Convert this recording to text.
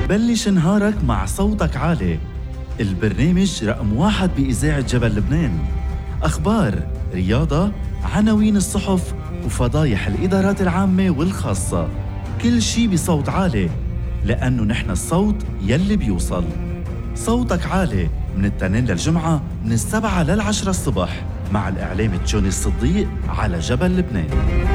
بلش نهارك مع صوتك عالي، البرنامج رقم 1 بإذاعة جبل لبنان. أخبار، رياضة، عناوين الصحف وفضايح الإدارات العامة والخاصة، كل شي بصوت عالي، لأنه نحن الصوت يلي بيوصل. صوتك عالي من التنين للجمعة من 7 لل10 الصبح مع الإعلام تشوني الصديق على جبل لبنان.